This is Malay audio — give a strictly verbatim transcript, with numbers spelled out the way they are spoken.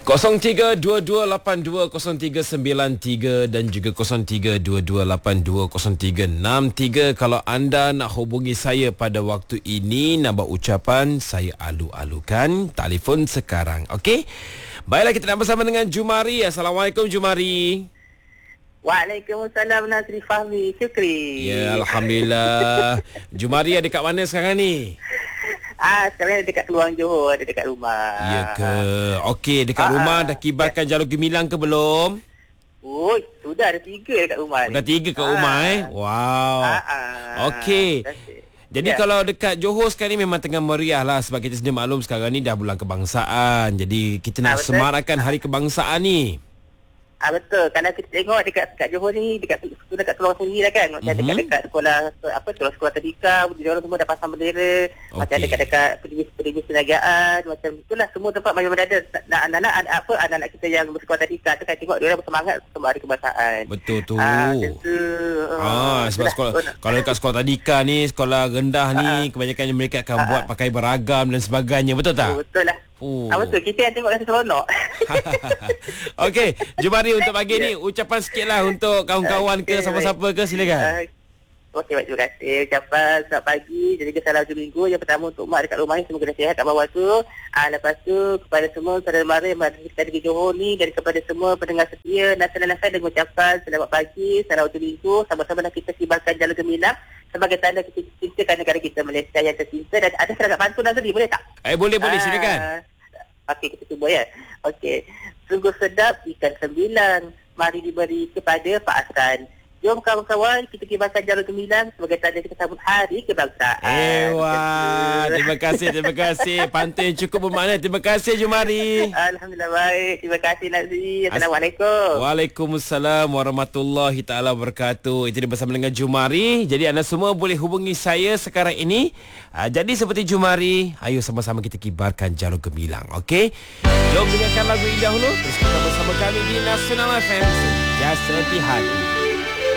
kosong tiga dua dua lapan dua kosong tiga sembilan tiga dan juga kosong tiga dua dua lapan dua kosong tiga enam tiga. Kalau anda nak hubungi saya pada waktu ini, nak buat ucapan, saya alu-alukan. Telefon sekarang, okey? Baiklah, kita nak bersama dengan Jumari. Assalamualaikum Jumari. Waalaikumsalam Nazri Fahmi. Syukri. Ya, Alhamdulillah. Jumari ada kat mana sekarang ni? Ah, sekarang dekat Keluang Johor, ada dekat rumah. Ya ke? Okey, dekat Ah, rumah dah kibarkan jalur gemilang ke belum? Oh, sudah ada tiga dekat rumah ni. Dah tiga kat rumah Ah. eh. Wow. Ah, ah. Okey. That's it. Jadi Ya. kalau dekat Johor sekarang ni memang tengah meriah lah, sebab kita sedia maklum sekarang ni dah bulan kebangsaan. Jadi kita nak Ah, betul. semarakkan hari kebangsaan ni. Ah, betul. Kalau kita tengok dekat dekat Johor ni, dekat dekat Keluang sendiri lah kan. Macam Mhm. dekat-dekat sekolah apa sekolah-sekolah tadika, dia orang semua dah pasang bendera. Macam Okey. dekat-dekat peribis-peribis perniagaan, macam itulah semua tempat macam ada anak-anak anak- apa anak-anak kita yang bersekolah tadika tu kan, tengok dia orang bersemangat untuk hari kebangsaan. Betul tu. Ah, macam tu. Ah, sebab itulah. sekolah, Oh, kalau dekat sekolah tadika ni, sekolah rendah ni, kebanyakan mereka akan buat pakai beragam dan sebagainya. Betul tak? Oh, betul lah. Oh. Ah, betul. Kita yang tengok rasa seronok. Okey, Jumari, untuk pagi ni ucapan sikit lah untuk kawan-kawan ke, Okey, siapa-siapa ke, silakan. Ah, Okey, baik, terima kasih. Ucapan selamat pagi. Jadi ke salam hujung minggu. Yang pertama untuk mak dekat rumah ni, semoga dah sihat kat bawah tu. Ah, lepas tu kepada semua saudara mara yang ada kita di Johor ni, dan kepada semua pendengar setia, nasihat-nasihat dengan ucapan selamat pagi, salam hujung minggu. Sama-sama nak kita kibarkan jalur gemilang sebagai tanda kita cintakan negara kita Malaysia yang tercinta. Dan ada serangkat pantun Nazri, boleh tak? Eh, boleh, boleh, Ah, silakan. Okey, kita cuba ya. Okey. Sungguh sedap ikan sembilan, mari diberi kepada Pak Hasan. Jom kawan-kawan, kita kibarkan jalur gemilang sebagai tanda kita sambut hari kebangsaan. Eh, wah. Terima kasih, terima kasih. Pantun yang cukup bermakna. Terima kasih, Jumari. Alhamdulillah baik. Terima kasih Nazri. Assalamualaikum. Waalaikumsalam warahmatullahi taala wabarakatuh. Itu dia bersama dengan Jumari. Jadi anda semua boleh hubungi saya sekarang ini. Uh, jadi seperti Jumari, ayo sama-sama kita kibarkan jalur gemilang, okey? Jom dengarkan lagu ini dahulu. Terus kita bersama kami di Nasional F M. Sentiasa di hati.